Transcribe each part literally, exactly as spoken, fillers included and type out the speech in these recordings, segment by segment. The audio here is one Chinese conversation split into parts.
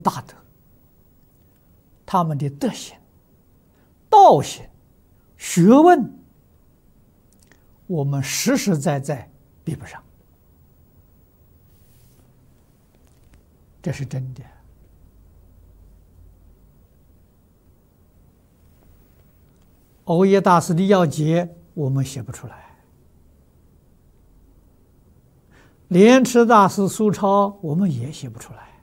大德，他们的德行、道行、学问，我们实实在在比不上，这是真的。藕益大师的要解我们写不出来，莲池大师书抄我们也写不出来。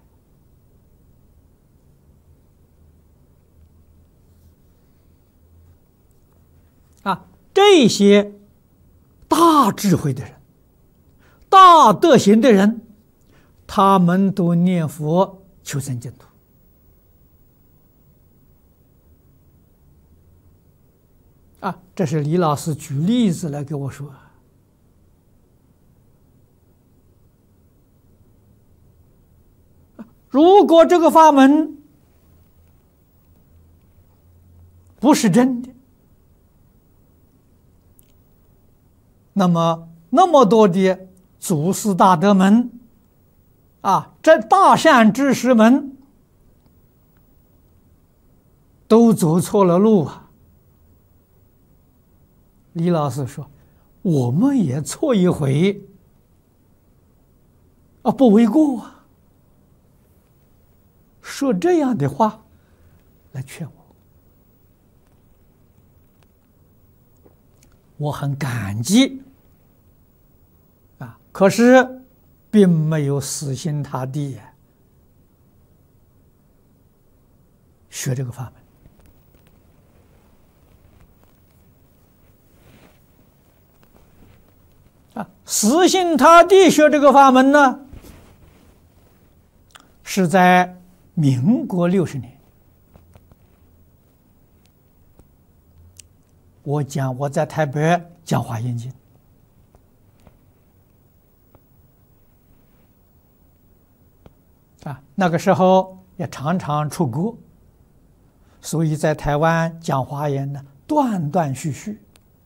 啊，这些大智慧的人、大德行的人，他们都念佛求生净土。啊，这是李老师举例子来给我说。如果这个法门不是真的，那么那么多的祖师大德们啊，这大善知识们都走错了路啊。李老师说：“我们也错一回，啊，不为过啊。”说这样的话来劝我，我很感激啊，可是并没有死心塌地学这个法门。啊，死心塌地学这个法门呢，是在民国六十年，我讲我在台北讲华严经，啊，那个时候也常常出国，所以在台湾讲华严呢，断断续续。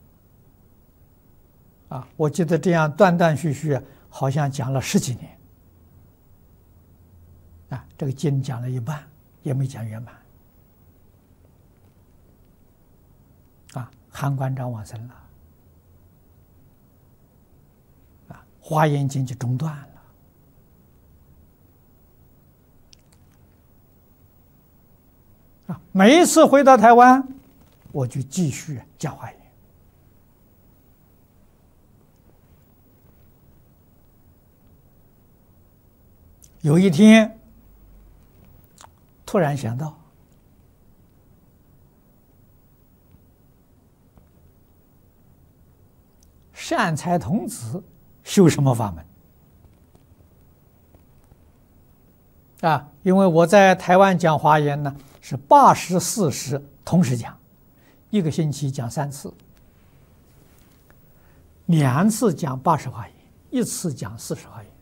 啊，我记得这样断断续续，好像讲了十几年。啊，这个经讲了一半，也没讲圆满。啊，韩馆长往生了，啊，华严经就中断了。啊，每一次回到台湾，我就继续讲华严。有一天，突然想到，善财童子修什么法门？啊，因为我在台湾讲华严呢，是八十四十同时讲，一个星期讲三次，两次讲八十华严，一次讲四十华严。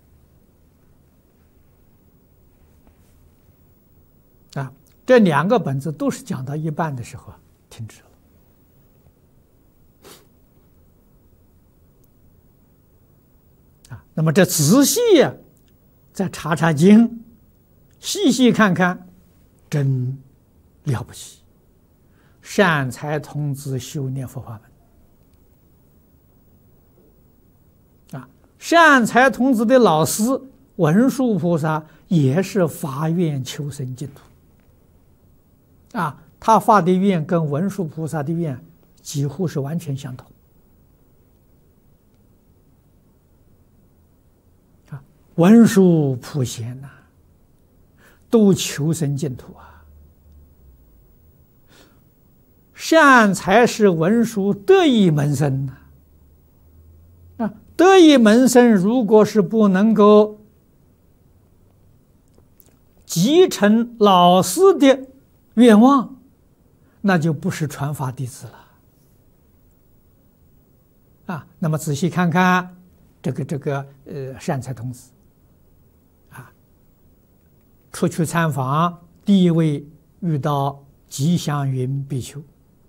啊，这两个本子都是讲到一半的时候停止了。啊，那么这仔细呀，再查查经，细细看看，真了不起！善财童子修念佛法门。啊，善财童子的老师文殊菩萨也是发愿求生净土。啊，他发的愿跟文殊菩萨的愿几乎是完全相同。啊，文殊普贤呐，都求生净土啊。善财是文殊得意门生呐。啊，得意门生如果是不能够继承老师的愿望，那就不是传法弟子了。啊，那么仔细看看这个这个呃善财童子，啊，出去参访，第一位遇到吉祥云比丘，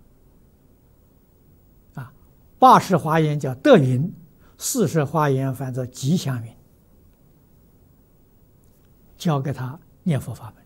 啊，八十华严叫德云，四十华严翻作吉祥云，教给他念佛法门。